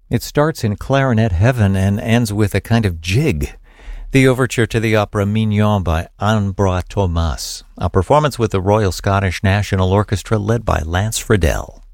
It starts in clarinet heaven and ends with a kind of jig. The overture to the opera Mignon by Ambroise Thomas, a performance with the Royal Scottish National Orchestra led by Lance Friedel.